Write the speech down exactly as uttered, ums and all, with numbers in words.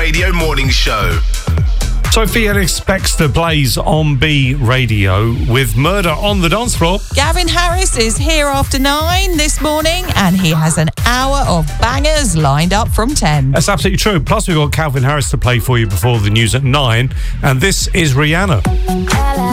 Radio Morning Show. Sophie Ellis Bextor plays on B Radio with Murder on the Dance Floor. Gavin Harris is here after nine this morning, and he has an hour of bangers lined up from ten. That's absolutely true. Plus, we've got Calvin Harris to play for you before the news at nine, and this is Rihanna.